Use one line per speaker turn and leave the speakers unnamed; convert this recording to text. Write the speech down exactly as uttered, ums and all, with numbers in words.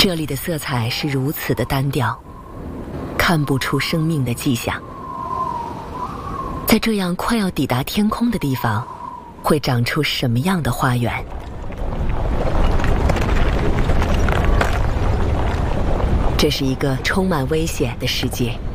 这里的色彩是如此的单调，看不出生命的迹象。在这样快要抵达天空的地方，会长出什么样的花园？这是一个充满危险的世界。